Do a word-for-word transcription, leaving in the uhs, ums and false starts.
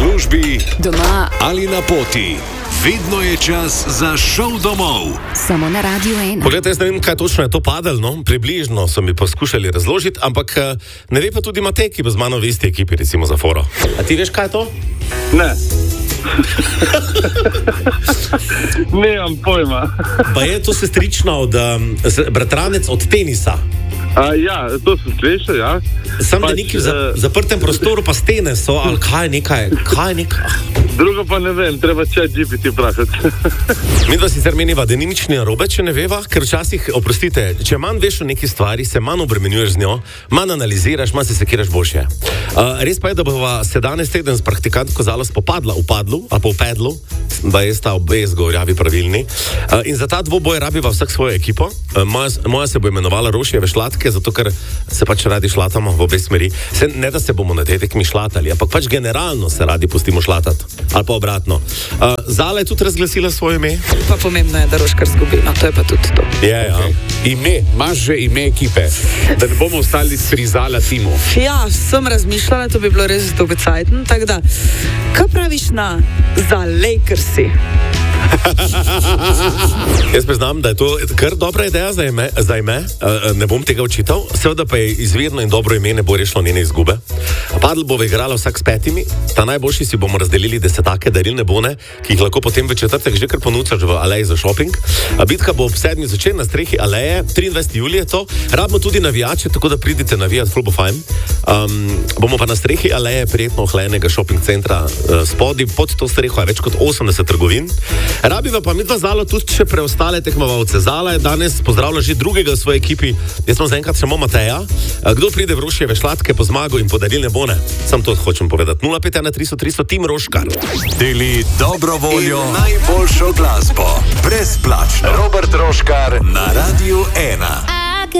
službi, doma ali na poti. Vedno je čas za šov domov. Samo na Radiu ena. Poglejte, jaz ne vem, kaj točno je to padalo, no? Približno so mi poskušali razložiti, ampak ne ve pa tudi Matej, ki bo z mano v isti ekipi, recimo za foro. A ti veš, kaj je to? Ne. Nemam pojma. Pa je to sestrična od, um, bratranec od tenisa. A, ja, to sem slišal, ja. Sam, pač, da neki v za, zaprtem prostoru pa stene so, ali kaj nekaj, kaj nekaj. Drugo pa ne vem, treba chat G P T vprašati. Mi dva sicer meniva, da ni nič narobe, če ne veva, ker včasih, oprostite, če manj veš o neki stvari, se manj obremenjuješ z njo, manj analiziraš, manj se sekiraš boljše. Uh, res pa je, da bova se danes teden s praktikantko Zalo spopadla v padlu, ali pa v pedlu, da je sta obe zgovorjavi pravilni. Uh, in za ta dvoboj rabiva vsak svojo ekipo. Uh, moja, moja se bo imenovala Rošijeve šlatke, zato ker se pač radi šlatamo v obe smeri. Se, ne da se bomo na tej tekmi šlatali, ampak pač generalno se radi pustimo šlatati. Ali pa obratno. Uh, Zala je tudi razglasila svoje ime. Pa pomembno je, da Roškar zgubi, no to je pa tudi to. Je, ja. Okay. Ime, imaš že ime ekipe, da ne bomo ostali pri Zala timu. Ja, sem razmišljala, to bi bilo res dolgocajten, tako da, kaj praviš na za Lakersi? Jaz priznam, da je to kar dobra ideja za ime, za ime. Uh, ne bom tega očital, seveda pa je izvirno in dobro ime ne bo rešilo njene izgube. Padl bo igrala vsak s petimi, ta najboljši si bomo razdelili desetake darilne bone, ki jih lahko potem v četrtek že kar ponucaš v aleji za shopping. A bitka bo ob sedmi zvečer na strehi aleje, triindvajseti julij je to. Rabimo tudi navijače, tako da pridite navijati, ful bo fajn. Um, bomo pa na strehi aleje prijetno ohlajenega shopping centra uh, spodaj, pod to streho je več kot osemdeset trgovin. Rabiva pa mi dva Zalo tudi še preostale tekmovalce. Zala je danes pozdravila že drugega v svoji ekipi. Jaz sem zaenkrat samo Mateja. Kdo pride v Rošijeve šlatke po zmago in podarilne bone? Sam to hočem povedati. nula pet ena tristo tristo Tim Roškar. Deli dobro voljo, najboljšo glasbo. Brezplačno. Robert Roškar na Radiu ena.